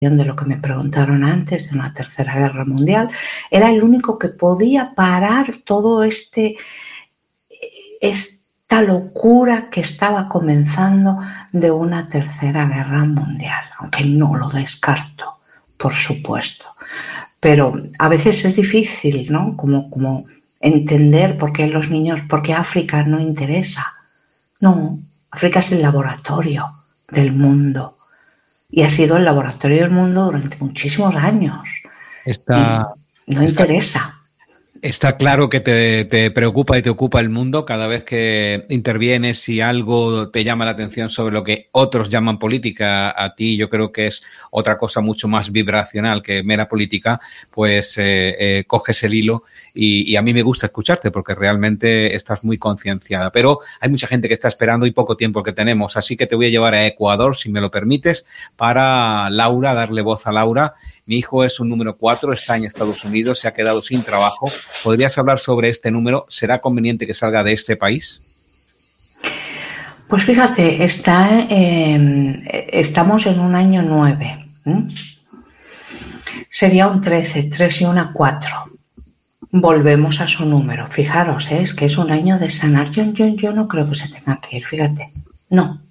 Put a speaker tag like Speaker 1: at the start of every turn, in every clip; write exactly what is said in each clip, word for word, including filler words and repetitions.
Speaker 1: de lo que me preguntaron antes, de una tercera guerra mundial, era el único que podía parar todo este, esta locura que estaba comenzando de una tercera guerra mundial, aunque no lo descarto, por supuesto. Pero a veces es difícil, ¿no? Como, como entender por qué los niños, por qué África no interesa. No, África es el laboratorio del mundo. Y ha sido el laboratorio del mundo durante muchísimos años.
Speaker 2: Está,
Speaker 1: y no
Speaker 2: está,
Speaker 1: interesa.
Speaker 2: Está claro que te, te preocupa y te ocupa el mundo cada vez que intervienes y algo te llama la atención sobre lo que otros llaman política. A ti yo creo que es otra cosa mucho más vibracional que mera política, pues eh, eh, coges el hilo y, y a mí me gusta escucharte porque realmente estás muy concienciada. Pero hay mucha gente que está esperando y poco tiempo que tenemos, así que te voy a llevar a Ecuador, si me lo permites, para Laura, darle voz a Laura. Mi hijo es un número cuatro, está en Estados Unidos, se ha quedado sin trabajo. ¿Podrías hablar sobre este número? ¿Será conveniente que salga de este país?
Speaker 1: Pues fíjate, está, eh, estamos en un año nueve. ¿eh? Sería un trece, tres y una cuatro. Volvemos a su número. Fijaros, ¿eh? Es que es un año de sanar. Yo, yo, yo no creo que se tenga que ir, fíjate. No.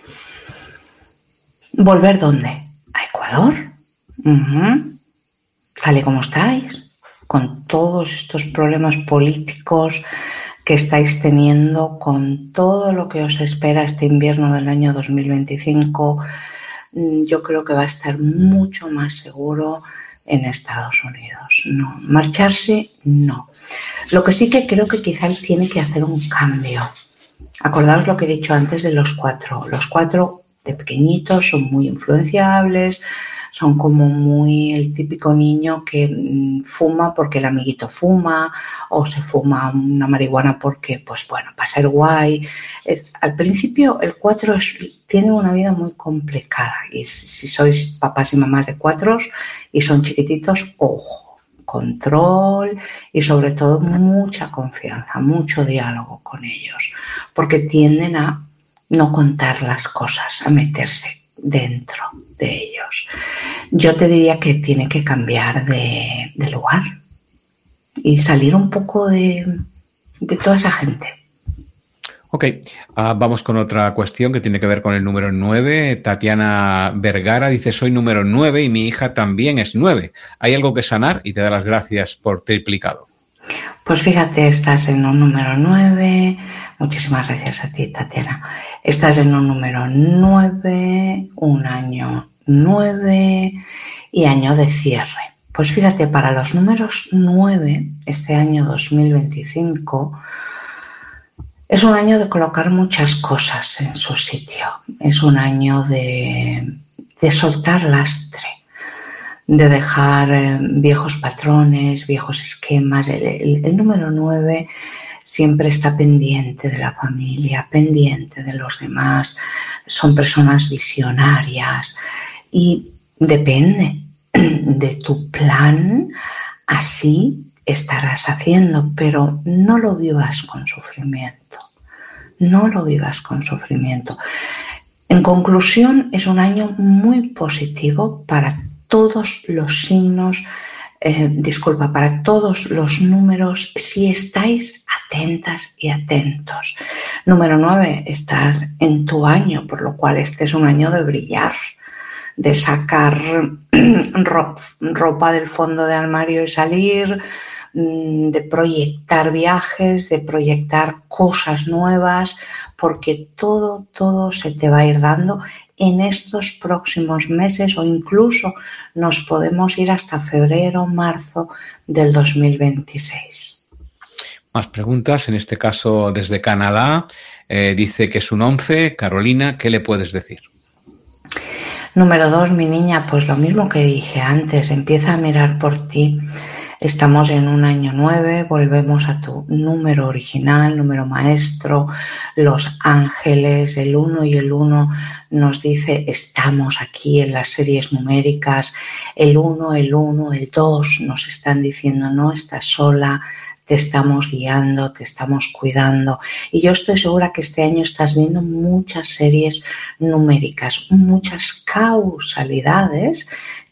Speaker 1: ¿Volver dónde? ¿A Ecuador? Uh-huh. Tal y como estáis, con todos estos problemas políticos que estáis teniendo, con todo lo que os espera este invierno del año dos mil veinticinco, yo creo que va a estar mucho más seguro en Estados Unidos. No, marcharse, no. Lo que sí que creo que quizá él tiene que hacer un cambio. Acordaos lo que he dicho antes de los cuatro. Los cuatro de pequeñitos son muy influenciables, son como muy el típico niño que mmm, fuma porque el amiguito fuma o se fuma una marihuana porque, pues bueno, para ser guay. Es, al principio el cuatro es, tiene una vida muy complicada y si, si sois papás y mamás de cuatros y son chiquititos, ojo, control y sobre todo mucha confianza, mucho diálogo con ellos, porque tienden a no contar las cosas, a meterse dentro de ellos. Yo te diría que tiene que cambiar de, de lugar y salir un poco de, de toda esa gente.
Speaker 2: Ok, uh, vamos con otra cuestión que tiene que ver con el número nueve. Tatiana Vergara dice, soy número nueve y mi hija también es nueve. ¿Hay algo que sanar? Y te da las gracias por triplicado.
Speaker 1: Pues fíjate, estás en un número nueve. Muchísimas gracias a ti, Tatiana. Estás en un número nueve, un año nueve y año de cierre. Pues fíjate, para los números nueve, este año dos mil veinticinco es un año de colocar muchas cosas en su sitio. Es un año de, de soltar lastre, de dejar eh, viejos patrones, viejos esquemas. El, el, el número nueve siempre está pendiente de la familia, pendiente de los demás. Son personas visionarias y depende de tu plan, así estarás haciendo, pero no lo vivas con sufrimiento. No lo vivas con sufrimiento. En conclusión, es un año muy positivo para todos los signos, eh, disculpa, para todos los números, si estáis atentas y atentos. Número nueve, estás en tu año, por lo cual este es un año de brillar, de sacar ropa del fondo del armario y salir, de proyectar viajes, de proyectar cosas nuevas, porque todo, todo se te va a ir dando en estos próximos meses o incluso nos podemos ir hasta febrero, marzo del dos mil veintiséis.
Speaker 2: Más preguntas, en este caso desde Canadá. Eh, dice que es un once. Carolina, ¿qué le puedes decir?
Speaker 1: Número dos, mi niña, pues lo mismo que dije antes, empieza a mirar por ti. Estamos en un año nueve, volvemos a tu número original, número maestro, los ángeles, el uno y el uno nos dice estamos aquí en las series numéricas, el uno, el uno, el dos nos están diciendo no estás sola, te estamos guiando, te estamos cuidando. Y yo estoy segura que este año estás viendo muchas series numéricas, muchas causalidades